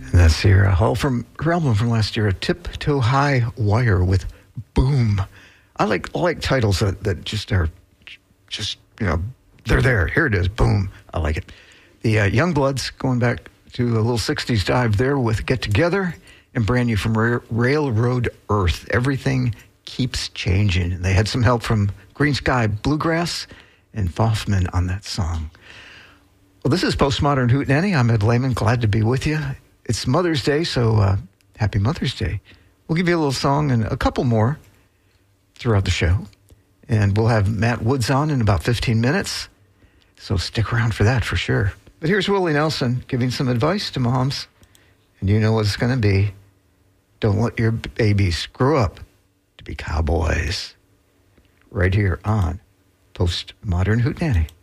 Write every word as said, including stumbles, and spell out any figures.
And that's Sierra Hull from her album from last year, a Tiptoe High Wire with Boom. I like I like titles that, that just are just, you know, they're there. Here it is. Boom. I like it. The uh, Youngbloods going back to a little sixties dive there with Get Together, and brand new from Ra- Railroad Earth. Everything keeps changing. And they had some help from Green Sky Bluegrass and Foffman on that song. Well, this is Postmodern Hootenanny. I'm Ed Lehman. Glad to be with you. It's Mother's Day, so uh, happy Mother's Day. We'll give you a little song and a couple more throughout the show. And we'll have Matt Woods on in about fifteen minutes. So stick around for that for sure. But here's Willie Nelson giving some advice to moms. And you know what it's going to be. Don't let your babies grow up to be cowboys. Right here on Postmodern Hootenanny.